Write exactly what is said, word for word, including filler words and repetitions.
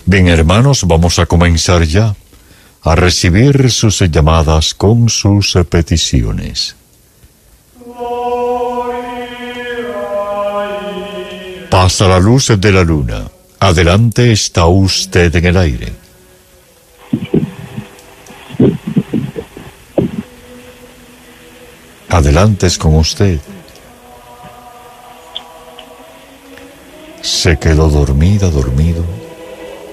Bien, hermanos, vamos a comenzar ya a recibir sus llamadas con sus peticiones. Pasa la luz de la luna. Adelante, está usted en el aire. Adelante es con usted. Se quedó dormida, dormido.